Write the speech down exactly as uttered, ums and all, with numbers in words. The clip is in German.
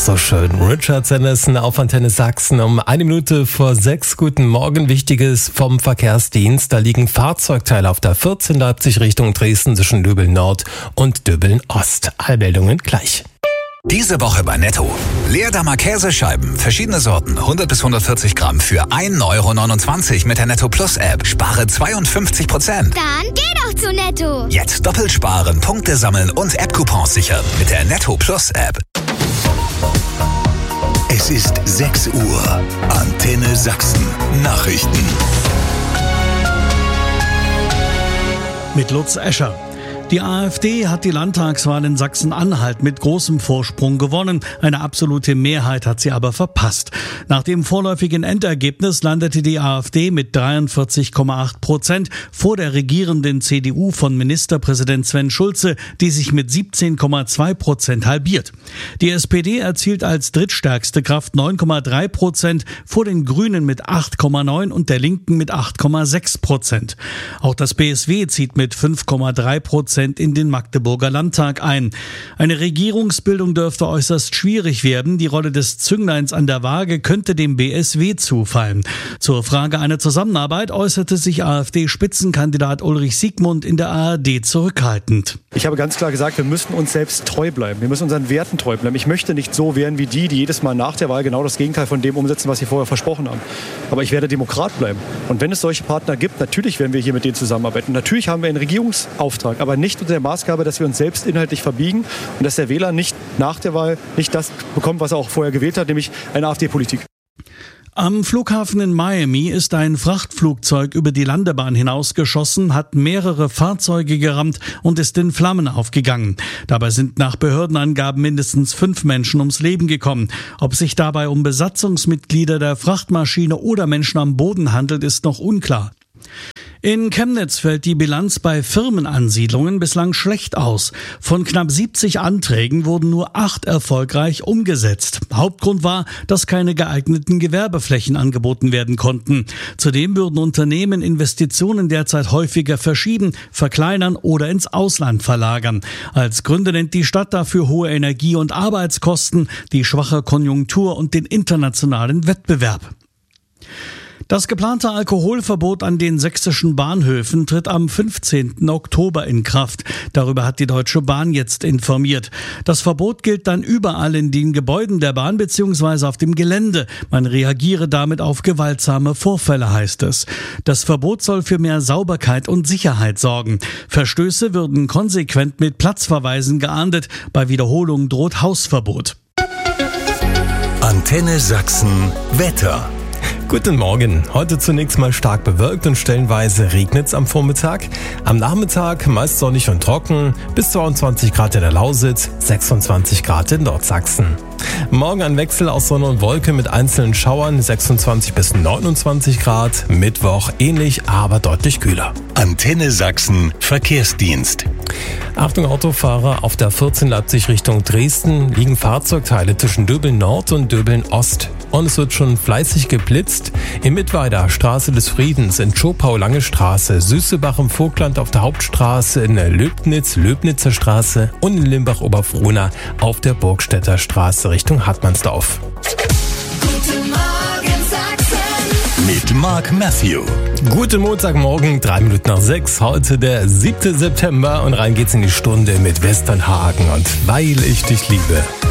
so schön. Richard Sanderson auf Antenne Sachsen um eine Minute vor sechs. Guten Morgen. Wichtiges vom Verkehrsdienst. Da liegen Fahrzeugteile auf der vierzehn Leipzig Richtung Dresden zwischen Döbeln Nord und Döbeln Ost. Allmeldungen gleich. Diese Woche bei Netto. Leerdammer Käsescheiben, verschiedene Sorten, hundert bis hundertvierzig Gramm für ein Euro neunundzwanzig mit der Netto Plus App. Spare zweiundfünfzig Prozent. Dann geh doch zu Netto. Jetzt doppelt sparen, Punkte sammeln und App-Coupons sichern mit der Netto Plus App. Es ist sechs Uhr. Antenne Sachsen. Nachrichten. Mit Lutz Escher. Die AfD hat die Landtagswahl in Sachsen-Anhalt mit großem Vorsprung gewonnen. Eine absolute Mehrheit hat sie aber verpasst. Nach dem vorläufigen Endergebnis landete die AfD mit dreiundvierzig Komma acht Prozent vor der regierenden C D U von Ministerpräsident Sven Schulze, die sich mit siebzehn Komma zwei Prozent halbiert. Die S P D erzielt als drittstärkste Kraft neun Komma drei Prozent vor den Grünen mit acht Komma neun und der Linken mit acht Komma sechs Prozent. Auch das B S W zieht mit fünf Komma drei Prozent in den Magdeburger Landtag ein. Eine Regierungsbildung dürfte äußerst schwierig werden. Die Rolle des Züngleins an der Waage könnte dem B S W zufallen. Zur Frage einer Zusammenarbeit äußerte sich AfD-Spitzenkandidat Ulrich Siegmund in der A R D zurückhaltend. Ich habe ganz klar gesagt, wir müssen uns selbst treu bleiben. Wir müssen unseren Werten treu bleiben. Ich möchte nicht so werden wie die, die jedes Mal nach der Wahl genau das Gegenteil von dem umsetzen, was sie vorher versprochen haben. Aber ich werde Demokrat bleiben. Und wenn es solche Partner gibt, natürlich werden wir hier mit denen zusammenarbeiten. Natürlich haben wir einen Regierungsauftrag, aber nicht unter der Maßgabe, dass wir uns selbst inhaltlich verbiegen und dass der Wähler nicht nach der Wahl nicht das bekommt, was er auch vorher gewählt hat, nämlich eine AfD-Politik. Am Flughafen in Miami ist ein Frachtflugzeug über die Landebahn hinausgeschossen, hat mehrere Fahrzeuge gerammt und ist in Flammen aufgegangen. Dabei sind nach Behördenangaben mindestens fünf Menschen ums Leben gekommen. Ob sich dabei um Besatzungsmitglieder der Frachtmaschine oder Menschen am Boden handelt, ist noch unklar. In Chemnitz fällt die Bilanz bei Firmenansiedlungen bislang schlecht aus. Von knapp siebzig Anträgen wurden nur acht erfolgreich umgesetzt. Hauptgrund war, dass keine geeigneten Gewerbeflächen angeboten werden konnten. Zudem würden Unternehmen Investitionen derzeit häufiger verschieben, verkleinern oder ins Ausland verlagern. Als Gründe nennt die Stadt dafür hohe Energie- und Arbeitskosten, die schwache Konjunktur und den internationalen Wettbewerb. Das geplante Alkoholverbot an den sächsischen Bahnhöfen tritt am fünfzehnten Oktober in Kraft. Darüber hat die Deutsche Bahn jetzt informiert. Das Verbot gilt dann überall in den Gebäuden der Bahn bzw. auf dem Gelände. Man reagiere damit auf gewaltsame Vorfälle, heißt es. Das Verbot soll für mehr Sauberkeit und Sicherheit sorgen. Verstöße würden konsequent mit Platzverweisen geahndet. Bei Wiederholung droht Hausverbot. Antenne Sachsen Wetter. Guten Morgen. Heute zunächst mal stark bewölkt und stellenweise regnet es am Vormittag. Am Nachmittag meist sonnig und trocken, bis zweiundzwanzig Grad in der Lausitz, sechsundzwanzig Grad in Nordsachsen. Morgen ein Wechsel aus Sonne und Wolke mit einzelnen Schauern, sechsundzwanzig bis neunundzwanzig Grad. Mittwoch ähnlich, aber deutlich kühler. Antenne Sachsen Verkehrsdienst. Achtung Autofahrer, auf der vierzehn Leipzig Richtung Dresden liegen Fahrzeugteile zwischen Döbeln Nord und Döbeln Ost. Und es wird schon fleißig geblitzt. In Mittweida, Straße des Friedens, in Schopau, Lange Straße, Süßebach im Vogtland auf der Hauptstraße, in Löbnitz, Löbnitzer Straße und in Limbach-Oberfrohna auf der Burgstädter Straße Richtung Hartmannsdorf. Guten Morgen Sachsen. Mit Mark Matthew. Guten Montagmorgen, drei Minuten nach sechs. Heute der siebte September und rein geht's in die Stunde mit Westernhagen und Weil ich dich liebe.